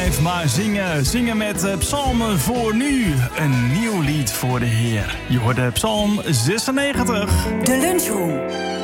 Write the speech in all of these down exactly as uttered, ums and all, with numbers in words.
Blijf maar zingen. Zingen met uh, psalmen voor nu. Een nieuw lied voor de Heer. Je hoorde psalm zesennegentig. De lunchroom.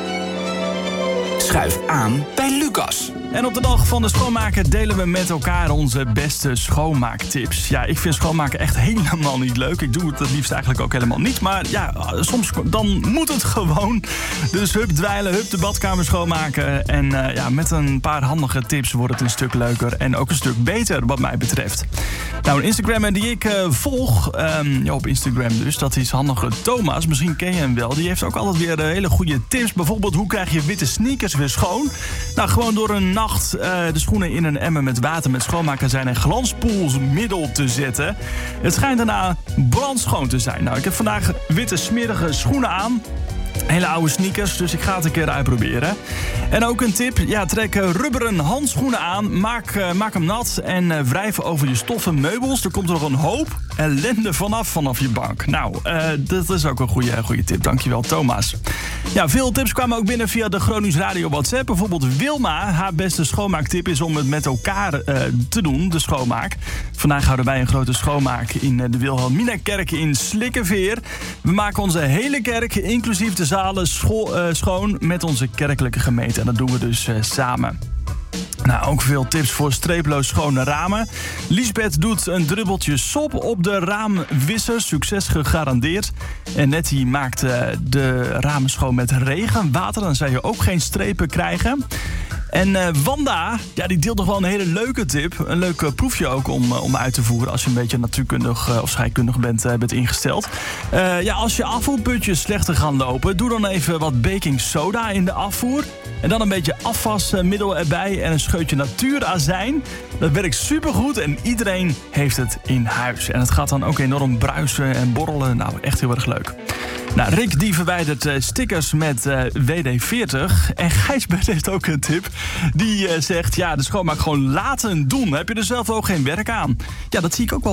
Schuif aan bij Lucas. En op de dag van de schoonmaker delen we met elkaar onze beste schoonmaaktips. Ja, ik vind schoonmaken echt helemaal niet leuk. Ik doe het het liefst eigenlijk ook helemaal niet. Maar ja, soms dan moet het gewoon. Dus hup dweilen, hup de badkamer schoonmaken. En uh, ja, met een paar handige tips wordt het een stuk leuker en ook een stuk beter wat mij betreft. Nou, een Instagrammer die ik uh, volg, um, ja, op Instagram dus, dat is handige Thomas. Misschien ken je hem wel. Die heeft ook altijd weer uh, hele goede tips. Bijvoorbeeld, hoe krijg je witte sneakers weer schoon? Nou, gewoon door een nacht uh, de schoenen in een emmer met water met schoonmaakazijn en glanspoelsmiddel te zetten. Het schijnt daarna brandschoon te zijn. Nou, ik heb vandaag witte smerige schoenen aan. Hele oude sneakers, dus ik ga het een keer uitproberen. En ook een tip, ja, trek rubberen handschoenen aan, maak, uh, maak hem nat en uh, wrijf over je stoffen meubels. Er komt er nog een hoop ellende vanaf vanaf je bank. Nou, uh, dat is ook een goede, goede tip. Dankjewel, Thomas. Ja, veel tips kwamen ook binnen via de Gronings Radio WhatsApp. Bijvoorbeeld Wilma, haar beste schoonmaaktip is om het met elkaar uh, te doen, de schoonmaak. Vandaag houden wij een grote schoonmaak in uh, de Wilhelminakerk in Slikkeveer. We maken onze hele kerk, inclusief de zalen, scho- uh, schoon met onze kerkelijke gemeente. En dat doen we dus uh, samen. Nou, ook veel tips voor streeploos schone ramen. Liesbeth doet een druppeltje sop op de raamwisser. Succes gegarandeerd. En Nettie maakt uh, de ramen schoon met regenwater. Dan zou je ook geen strepen krijgen. En uh, Wanda, ja, die deelt nog wel een hele leuke tip. Een leuk uh, proefje ook om, uh, om uit te voeren als je een beetje natuurkundig uh, of scheikundig bent, uh, bent ingesteld. Uh, ja, als je afvoerputjes slechter gaan lopen, doe dan even wat baking soda in de afvoer. En dan een beetje afwasmiddel erbij en een scheutje natuurazijn. Dat werkt supergoed en iedereen heeft het in huis. En het gaat dan ook enorm bruisen en borrelen. Nou, echt heel erg leuk. Nou, Rick die verwijdert uh, stickers met uh, W D veertig. En Gijsbert heeft ook een tip. Die uh, zegt, ja, de schoonmaak gewoon laten doen. Heb je er zelf ook geen werk aan? Ja, dat zie ik ook wel.